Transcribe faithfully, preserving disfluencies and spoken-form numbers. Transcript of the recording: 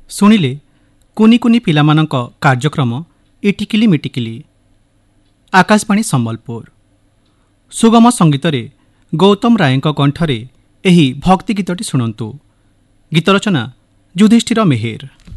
ଶୁଣିଲେ କୁନି କୁନି ପିଲାମାନଙ୍କ କାର୍ଯ୍ୟକ୍ରମ ଇଟିକିଲି ମିଟିକିଲି। ଆକାଶବାଣୀ ସମ୍ବଲପୁର। ସୁଗମ ସଙ୍ଗୀତରେ ଗୌତମ ରାୟଙ୍କ କଣ୍ଠରେ ଏହି ଭକ୍ତି ଗୀତଟି ଶୁଣନ୍ତୁ। ଗୀତ ରଚନା ଯୁଧିଷ୍ଠିର ମେହେର।